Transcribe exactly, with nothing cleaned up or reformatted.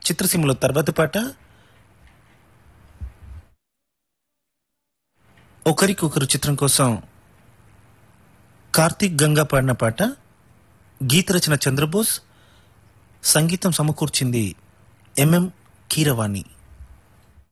చిత్రసీమలో తర్వాతి పాట ఒకరికొకరు చిత్రం కోసం కార్తీక్ గంగా పాడిన పాట. గీత రచన చంద్రబోస్, సంగీతం సమకూర్చింది ఎంఎం కీరవాణి.